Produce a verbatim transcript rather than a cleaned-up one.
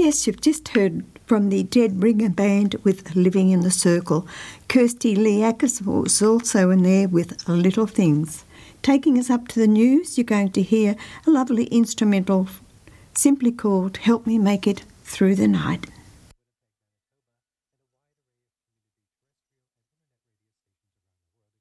Yes, you've just heard from the Dead Ringer Band with Living in the Circle. Kirsty Liakis was also in there with Little Things. Taking us up to the news, you're going to hear a lovely instrumental simply called Help Me Make It Through the Night.